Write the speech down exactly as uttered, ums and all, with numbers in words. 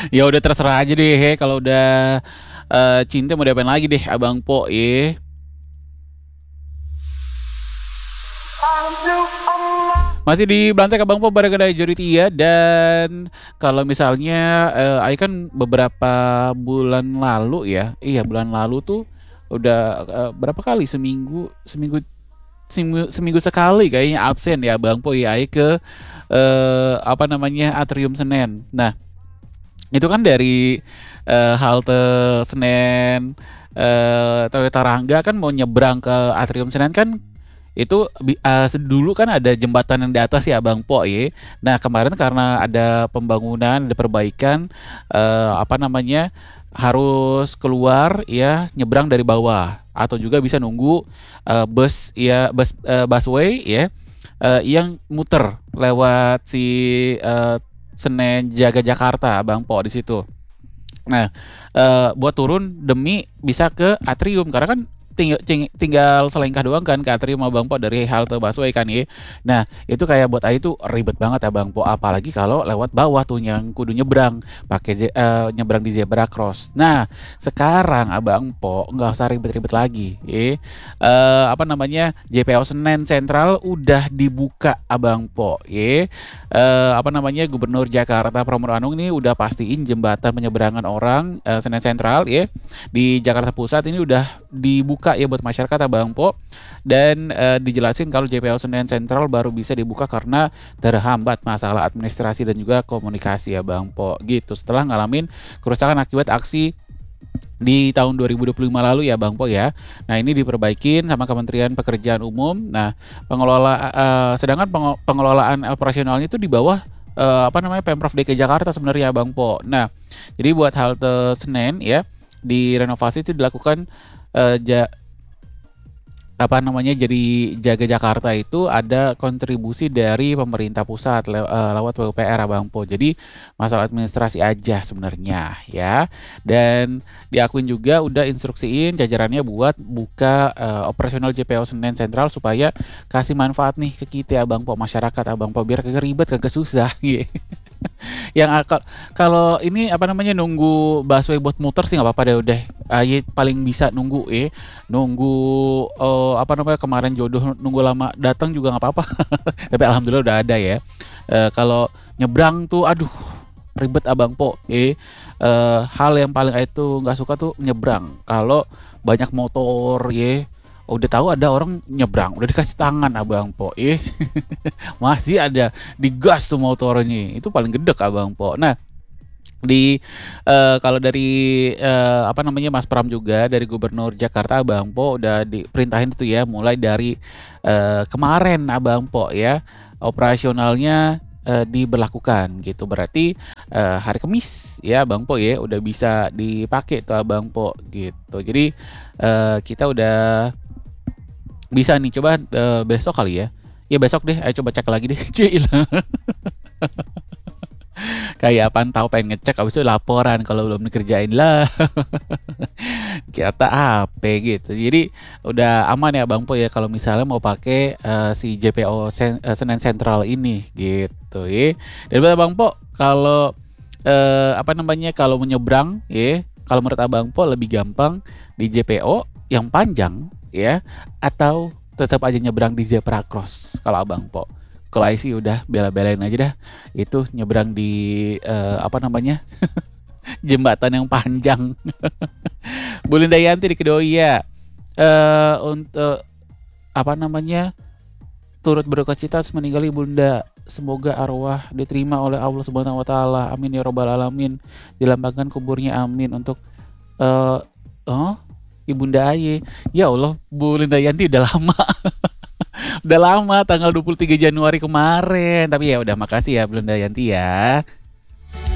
Ya udah terserah aja deh he, kalau udah, eee, cinta mau diapain lagi deh Abang Po ye. Masih di Blantek Abang Po bareng ada Joritia dan kalau misalnya, eee, Aing kan beberapa bulan lalu ya, iya bulan lalu tuh udah, eee, berapa kali seminggu seminggu seminggu seminggu sekali kayaknya absen ya Abang Po ya Aing ke, eee, apa namanya, Atrium Senen. Nah, itu kan dari, eee, halte Senen, eee, Toyota Rangga kan mau nyebrang ke Atrium Senen kan itu bi eee, dulu kan ada jembatan yang di atas ya Bang Po ye. Nah kemarin karena ada pembangunan, ada perbaikan, eee, apa namanya, harus keluar ya nyebrang dari bawah atau juga bisa nunggu, eee, bus ya bus eee, busway ya, eee, yang muter lewat si, eee, Senen Jagajakarta Bang Po di situ. Nah, eee, buat turun demi bisa ke Atrium karena kan ting ting tinggal selengkah doang kan ke Atrium Abang Po dari halte busway kan ye. Nah, itu kayak buat Aing tuh ribet banget Abang Po, apalagi kalau lewat bawah tuh yang kudu nyebrang pakai ze eee, nyebrang di zebra cross. Nah, sekarang Abang Po nggak usah ribet-ribet lagi ye, eee, apa namanya, J P O Senen Sentral udah dibuka Abang Po ye, eee, apa namanya, Gubernur Jakarta Pramono Anung ini udah pastiin jembatan penyeberangan orang, eee, Senen Sentral ya, di Jakarta Pusat ini udah dibuka ya buat masyarakat Abang Po dan, eee, dijelasin kalau J P O Senen Sentral baru bisa dibuka karena terhambat masalah administrasi dan juga komunikasi Abang Po, gitu. Setelah ngalamin kerusakan akibat aksi di tahun dua ribu dua puluh lima lalu ya Bang Po ya. Nah ini diperbaikin sama Kementerian Pekerjaan Umum. Nah pengelola eee, sedangkan pengo pengelolaan operasionalnya itu di bawah, eee, apa namanya, Pemprov D K I Jakarta sebenarnya Bang Po. Nah, jadi buat halte Senen ya, direnovasi itu dilakukan, eee, ja apa namanya, jadi Jaga Jakarta itu ada kontribusi dari pemerintah pusat lew eee, lewat P U P R Abang Po. Jadi masalah administrasi aja sebenarnya ya. Dan diakuin juga udah instruksiin jajarannya buat buka, eee, operasional J P O Senen Sentral supaya kasih manfaat nih ke kita Abang Po, masyarakat Abang Po, biar kagak ribet, kagak susah ye. Yang akal kalau ini apa namanya, nunggu busway buat muter sih nggak apa-apa deh udah, aye paling bisa nunggu eh, nunggu, eee, apa namanya, kemarin jodoh nunggu lama datang juga nggak apa-apa. Tapi alhamdulillah udah ada ya. Eee, kalau nyebrang tuh aduh ribet Abang Po eh, eee, hal yang paling Aing tuh nggak suka tuh nyebrang kalau banyak motor ye, udah tahu ada orang nyebrang udah dikasih tangan Abang Po eh, masih ada digas tuh motornya, itu paling gedek Abang Po. Nah di, eee, kalau dari, eee, apa namanya, Mas Pram juga dari Gubernur Jakarta Abang Po udah diperintahin itu ya mulai dari, eee, kemarin Abang Po ya, operasionalnya, eee, diberlakukan gitu. Berarti, eee, hari Kamis ya Abang Po ya udah bisa dipakai tuh Abang Po gitu. Jadi, eee, kita udah bisa nih coba, eee, besok kali ya. Ya besok deh ayo coba cek lagi deh, cilah. Kayak apaan tahu pengen ngecek habis itu laporan kalau belum dikerjain lah. Kata ape gitu. Jadi udah aman ya Bang Po ya kalau misalnya mau pakai, eee, si J P O Sen eee, Senen Sentral ini gitu ye. Dan buat Abang Po kalau, eee, apa namanya, kalau menyeberang ye, kalau menurut Abang Po lebih gampang di J P O yang panjang ya atau tetap aja nyebrang di zebra cross kalau Abang Po? Kalau Aing sih udah bela-belain aja dah, itu nyebrang di, eee, apa namanya, jembatan yang panjang. Bu Linda Yanti di Kedoya, eee, untuk apa namanya, turut berdukacita atas meninggalnya Bunda. Semoga arwah diterima oleh Allah Subhanahu wa taala. Amin ya rabbal alamin. Dilapangkan kuburnya amin untuk, eee, oh, ibunda aye. Ya Allah, Bu Linda Yanti udah lama. Udah lama tanggal dua puluh tiga Januari kemarin. Tapi ya udah makasih ya Bu Linda Yanti ya.